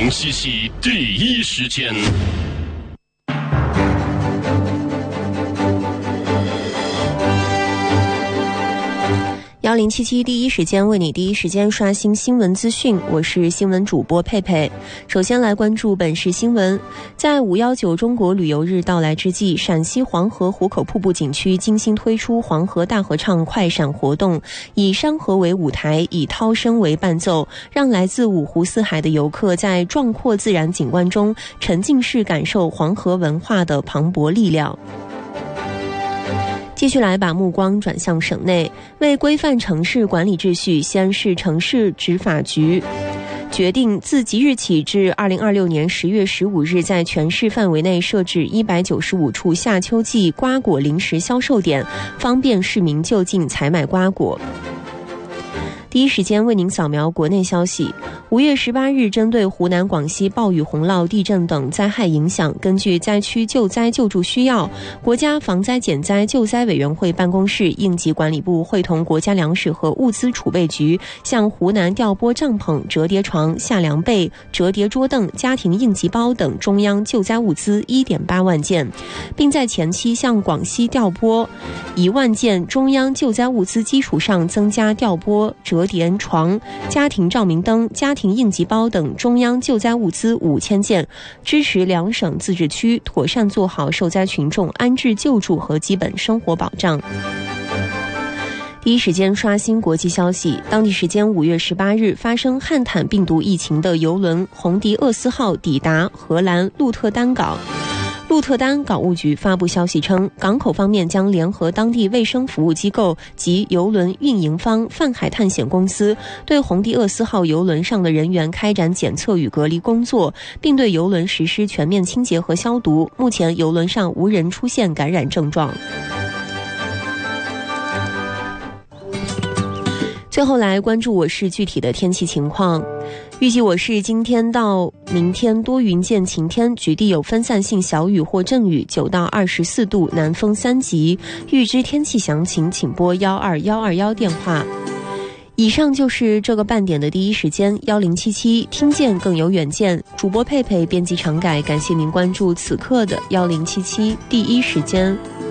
1077第一时间。 1077第一时间为你第一时间刷新新闻资讯，我是新闻主播佩佩。首先来关注本市新闻。在519中国旅游日到来之际，陕西黄河壶口瀑布景区精心推出黄河大合唱快闪活动，以山河为舞台，以涛声为伴奏，让来自五湖四海的游客在壮阔自然景观中沉浸式感受黄河文化的磅礴力量。继续来把目光转向省内，为规范城市管理秩序，西安市城市执法局决定自即日起至2026年10月15日，在全市范围内设置195处夏秋季瓜果零食销售点，方便市民就近采买瓜果。第一时间为您扫描国内消息。5月18日，针对湖南、广西暴雨、洪涝、地震等灾害影响，根据灾区救灾救助需要，国家防灾减灾救灾委员会办公室、应急管理部会同国家粮食和物资储备局，向湖南调拨帐篷、折叠床、夏凉被、折叠桌凳、家庭应急包等中央救灾物资 1.8 万件，并在前期向广西调拨1万件中央救灾物资基础上，增加调拨折叠床、家庭照明灯、家庭应急包等中央救灾物资5000件，支持2省自治区妥善做好受灾群众安置救助和基本生活保障。第一时间刷新国际消息。当地时间5月18日，发生汉坦病毒疫情的邮轮红迪厄斯号抵达荷兰鹿特丹港。鹿特丹港务局发布消息称，港口方面将联合当地卫生服务机构及邮轮运营方泛海探险公司，对红迪厄斯号邮轮上的人员开展检测与隔离工作，并对邮轮实施全面清洁和消毒。目前邮轮上无人出现感染症状。最后来关注我市具体的天气情况。预计我市今天到明天多云见晴天，局地有分散性小雨或阵雨，9到24度，南风3级。预知天气详情，请拨12121电话。以上就是这个半点的第一时间，1077听见更有远见。主播佩佩，编辑常改，感谢您关注此刻的1077第一时间。